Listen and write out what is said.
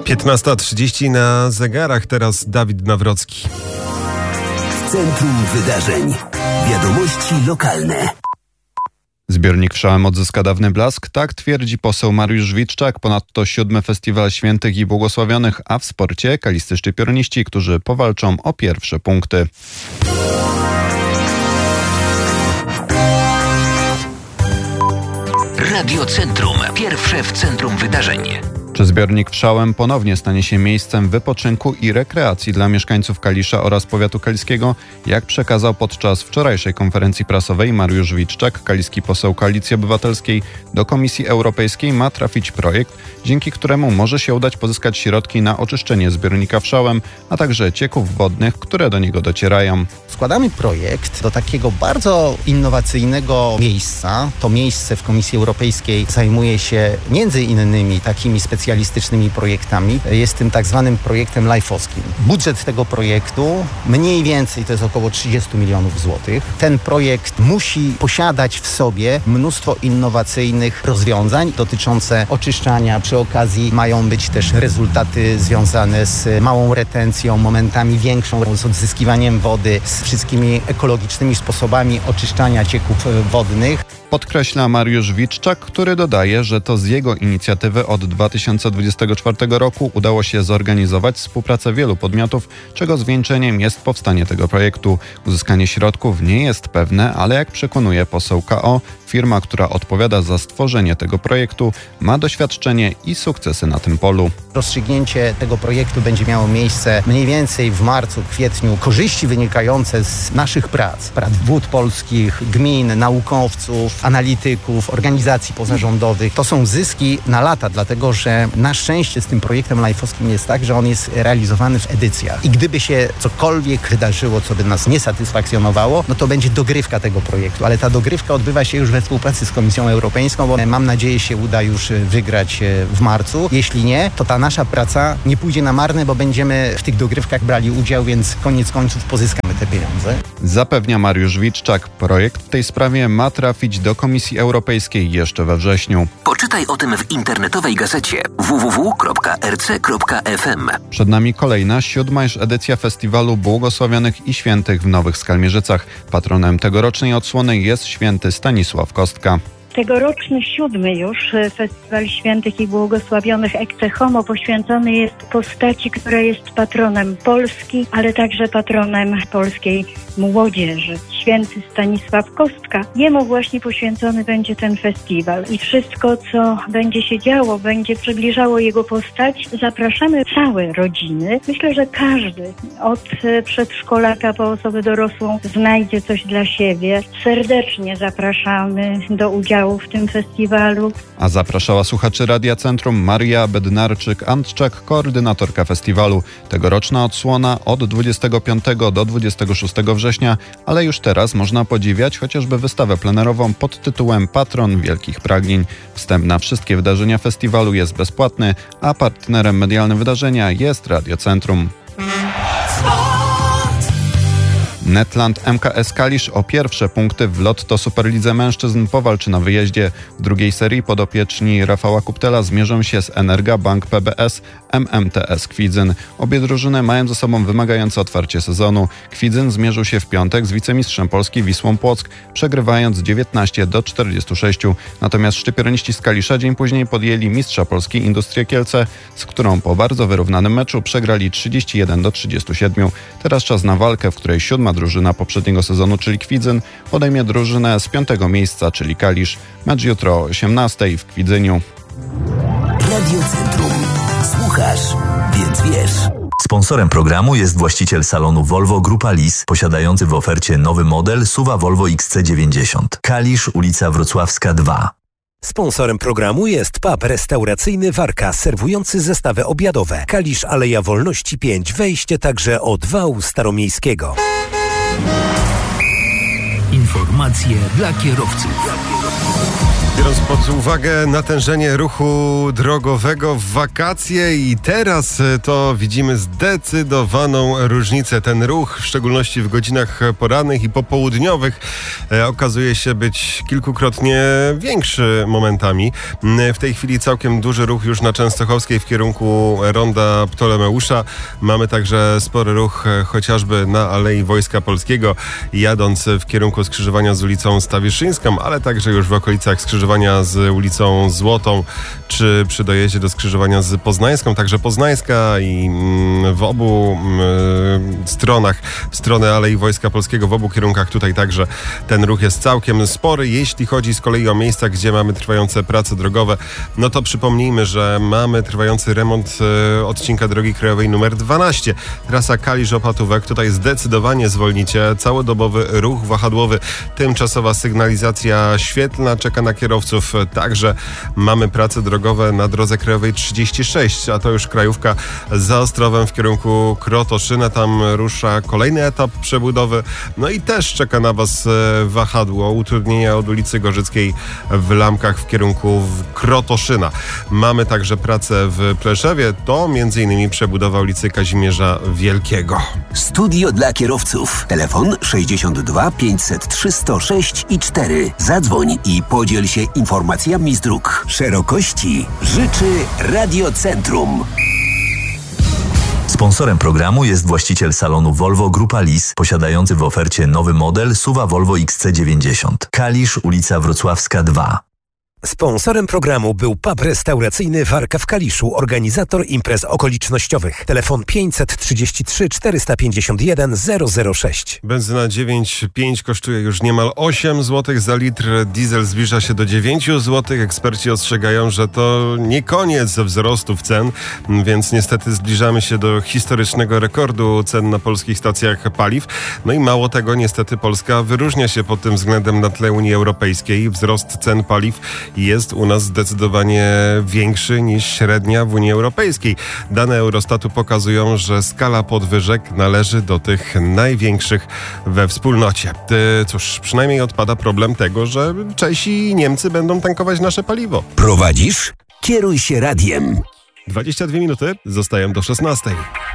15:30 na zegarach, teraz Dawid Nawrocki. W centrum wydarzeń. Wiadomości lokalne. Zbiornik Wszałem odzyska dawny blask, tak twierdzi poseł Mariusz Witczak. Ponadto 7. Festiwal Świętych i Błogosławionych, a w sporcie kalistyczni pioruniści, którzy powalczą o pierwsze punkty. Radio Centrum. Pierwsze w centrum wydarzeń. Czy zbiornik Wszałem ponownie stanie się miejscem wypoczynku i rekreacji dla mieszkańców Kalisza oraz powiatu kaliskiego? Jak przekazał podczas wczorajszej konferencji prasowej Mariusz Witczak, kaliski poseł Koalicji Obywatelskiej, do Komisji Europejskiej ma trafić projekt, dzięki któremu może się udać pozyskać środki na oczyszczenie zbiornika Wszałem, a także cieków wodnych, które do niego docierają. Składamy projekt do takiego bardzo innowacyjnego miejsca. To miejsce w Komisji Europejskiej zajmuje się między innymi takimi specjalistycznymi projektami. Jest tym tak zwanym projektem life'owskim. Budżet tego projektu mniej więcej to jest około 30 milionów złotych. Ten projekt musi posiadać w sobie mnóstwo innowacyjnych rozwiązań dotyczące oczyszczania. Przy okazji mają być też rezultaty związane z małą retencją, momentami większą, z odzyskiwaniem wody, z wszystkimi ekologicznymi sposobami oczyszczania cieków wodnych. Podkreśla Mariusz Witczak, który dodaje, że to z jego inicjatywy od 2024 roku udało się zorganizować współpracę wielu podmiotów, czego zwieńczeniem jest powstanie tego projektu. Uzyskanie środków nie jest pewne, ale jak przekonuje poseł KO, firma, która odpowiada za stworzenie tego projektu, ma doświadczenie i sukcesy na tym polu. Rozstrzygnięcie tego projektu będzie miało miejsce mniej więcej w marcu, kwietniu. Korzyści wynikające z naszych prac wód polskich, gmin, naukowców, analityków, organizacji pozarządowych, to są zyski na lata, dlatego że na szczęście z tym projektem life'owskim jest tak, że on jest realizowany w edycjach. I gdyby się cokolwiek wydarzyło, co by nas nie satysfakcjonowało, no to będzie dogrywka tego projektu, ale ta dogrywka odbywa się już we współpracy z Komisją Europejską, bo mam nadzieję się uda już wygrać w marcu. Jeśli nie, to ta nasza praca nie pójdzie na marne, bo będziemy w tych dogrywkach brali udział, więc koniec końców pozyskamy te pieniądze. Zapewnia Mariusz Witczak, projekt w tej sprawie ma trafić do Komisji Europejskiej jeszcze we wrześniu. Poczytaj o tym w internetowej gazecie www.rc.fm. Przed nami kolejna, 7. już edycja Festiwalu Błogosławionych i Świętych w Nowych Skalmierzycach. Patronem tegorocznej odsłony jest święty Stanisław Kostka. Tegoroczny 7. już Festiwal Świętych i Błogosławionych Ecce Homo poświęcony jest postaci, która jest patronem Polski, ale także patronem polskiej młodzieży. Święty Stanisław Kostka. Jemu właśnie poświęcony będzie ten festiwal. I wszystko, co będzie się działo, będzie przybliżało jego postać. Zapraszamy całe rodziny. Myślę, że każdy, od przedszkolaka po osobę dorosłą, znajdzie coś dla siebie. Serdecznie zapraszamy do udziału w tym festiwalu. A zapraszała słuchaczy Radia Centrum Maria Bednarczyk-Antczak, koordynatorka festiwalu. Tegoroczna odsłona od 25 do 26 września, ale już teraz można podziwiać chociażby wystawę plenerową pod tytułem Patron Wielkich Pragnień. Wstęp na wszystkie wydarzenia festiwalu jest bezpłatny, a partnerem medialnym wydarzenia jest Radio Centrum. Netland MKS Kalisz o pierwsze punkty w Lotto Superlidze Mężczyzn powalczy na wyjeździe. W drugiej serii podopieczni Rafała Kuptela zmierzą się z Energa Bank PBS MMTS Kwidzyn. Obie drużyny mają ze sobą wymagające otwarcie sezonu. Kwidzyn zmierzył się w piątek z wicemistrzem Polski Wisłą Płock, przegrywając 19-46. Natomiast szczypiorniści z Kalisza dzień później podjęli mistrza Polski Industrię Kielce, z którą po bardzo wyrównanym meczu przegrali 31-37. Teraz czas na walkę, w której 7. drużyna poprzedniego sezonu, czyli Kwidzyn, podejmie drużynę z 5. miejsca, czyli Kalisz. Mecz jutro o 18:00 w Kwidzyniu. Radio Centrum. Słuchasz, więc wiesz. Sponsorem programu jest właściciel salonu Volvo Grupa Lis, posiadający w ofercie nowy model SUV Volvo XC90. Kalisz, ulica Wrocławska 2. Sponsorem programu jest pub restauracyjny Warka, serwujący zestawy obiadowe. Kalisz, Aleja Wolności 5, wejście także od wału staromiejskiego. Informacje dla kierowców. Biorąc pod uwagę natężenie ruchu drogowego w wakacje i teraz to widzimy zdecydowaną różnicę. Ten ruch, w szczególności w godzinach porannych i popołudniowych, okazuje się być kilkukrotnie większy momentami. W tej chwili całkiem duży ruch już na Częstochowskiej w kierunku ronda Ptolemeusza. Mamy także spory ruch chociażby na Alei Wojska Polskiego, jadąc w kierunku skrzyżowania z ulicą Stawiszyńską, ale także już w okolicach skrzyżowania z ulicą Złotą, czy przy dojeździe do skrzyżowania z Poznańską, także Poznańska i w obu stronach, w stronę Alei Wojska Polskiego, w obu kierunkach tutaj także ten ruch jest całkiem spory. Jeśli chodzi z kolei o miejsca, gdzie mamy trwające prace drogowe, no to przypomnijmy, że mamy trwający remont odcinka drogi krajowej numer 12. Trasa Kalisz-Opatówek, tutaj zdecydowanie zwolnicie, całodobowy ruch wahadłowy, tymczasowa sygnalizacja świetlna czeka na kierowców. Także mamy prace drogowe na drodze krajowej 36, a to już krajówka za Ostrowem w kierunku Krotoszyna. Tam rusza kolejny etap przebudowy. No i też czeka na Was wahadło, utrudnienia od ulicy Gorzyckiej w Lamkach w kierunku Krotoszyna. Mamy także pracę w Pleszewie, to m.in. przebudowa ulicy Kazimierza Wielkiego. Studio dla kierowców. Telefon 62 503 106 i 4. Zadzwoń i podziel się informacjami z dróg. Szerokości życzy Radiocentrum. Sponsorem programu jest właściciel salonu Volvo Grupa Lis, posiadający w ofercie nowy model SUV Volvo XC90. Kalisz, ulica Wrocławska 2. Sponsorem programu był pub restauracyjny Warka w Kaliszu, organizator imprez okolicznościowych. Telefon 533 451 006. Benzyna 9,5 kosztuje już niemal 8 zł za litr, diesel zbliża się do 9 zł. Eksperci ostrzegają, że to nie koniec wzrostów cen, więc niestety zbliżamy się do historycznego rekordu cen na polskich stacjach paliw. No i mało tego, niestety Polska wyróżnia się pod tym względem na tle Unii Europejskiej. Wzrost cen paliw jest u nas zdecydowanie większy niż średnia w Unii Europejskiej. Dane Eurostatu pokazują, że skala podwyżek należy do tych największych we wspólnocie. Cóż, przynajmniej odpada problem tego, że Czesi i Niemcy będą tankować nasze paliwo. Prowadzisz? Kieruj się radiem. 22 minuty, zostają do 16.